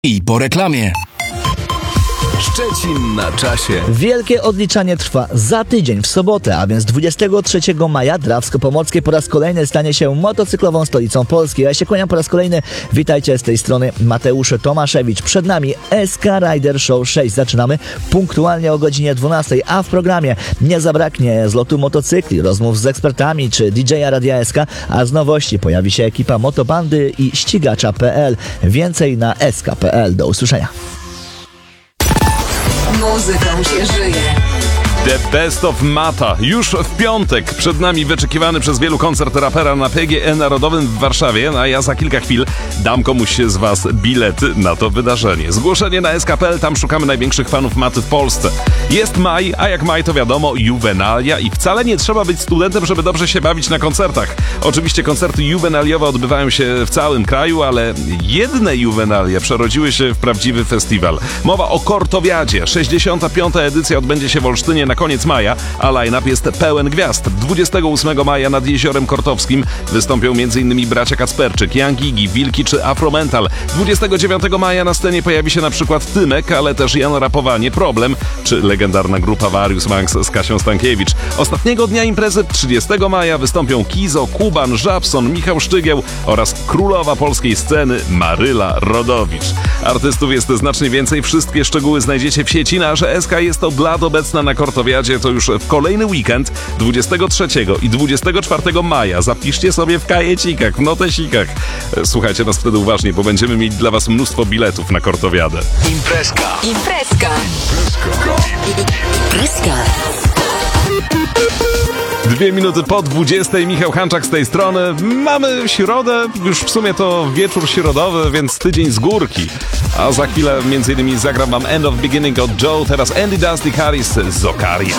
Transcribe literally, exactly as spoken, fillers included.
I po reklamie. Szczecin na czasie. Wielkie odliczanie trwa za tydzień w sobotę, a więc dwudziestego trzeciego maja Drawsko-Pomorskie po raz kolejny stanie się motocyklową stolicą Polski. Ja się kłaniam po raz kolejny. Witajcie z tej strony Mateusz Tomaszewicz. Przed nami S K Rider Show sześć. Zaczynamy punktualnie o godzinie dwunastej, a w programie nie zabraknie zlotu motocykli, rozmów z ekspertami czy D J a Radia S K, a z nowości pojawi się ekipa Motobandy i ścigacza kropka p l. Więcej na s k kropka p l. Do usłyszenia. Muzyką się żyje. The Best of Mata. Już w piątek przed nami wyczekiwany przez wielu koncert rapera na P G E Narodowym w Warszawie, a ja za kilka chwil dam komuś z was bilety na to wydarzenie. Zgłoszenie na s k kropka p l, tam szukamy największych fanów maty w Polsce. Jest maj, a jak maj to wiadomo juwenalia i wcale nie trzeba być studentem, żeby dobrze się bawić na koncertach. Oczywiście koncerty juwenaliowe odbywają się w całym kraju, ale jedne juwenalie przerodziły się w prawdziwy festiwal. Mowa o Kortowiadzie. sześćdziesiąta piąta edycja odbędzie się w Olsztynie na koniec maja, a line-up jest pełen gwiazd. dwudziestego ósmego maja nad Jeziorem Kortowskim wystąpią m.in. bracia Kacperczyk, Young Iggy, Wilki czy Afromental. dwudziestego dziewiątego maja na scenie pojawi się na przykład Tymek, ale też Jan Rapowanie, Problem czy legendarna grupa Various Manx z Kasią Stankiewicz. Ostatniego dnia imprezy, trzydziestego maja, wystąpią Kizo, Kuban, Żabson, Michał Szczygieł oraz królowa polskiej sceny Maryla Rodowicz. Artystów jest znacznie więcej, wszystkie szczegóły znajdziecie w sieci, no a że S K jest od lat obecna na Kortowiadzie, to już w kolejny weekend, dwudziestego trzeciego i dwudziestego czwartego maja. Zapiszcie sobie w kajecikach, w notesikach. Słuchajcie nas wtedy uważnie, bo będziemy mieć dla was mnóstwo biletów na Kortowiadę. Imprezka. Imprezka. Imprezka. Dwie minuty po dwudziestej, Michał Hanczak z tej strony. Mamy środę, już w sumie to wieczór środowy, więc tydzień z górki. A za chwilę między innymi zagram wam End of Beginning od Joe, teraz Andy Dusty Harris z Zokaria.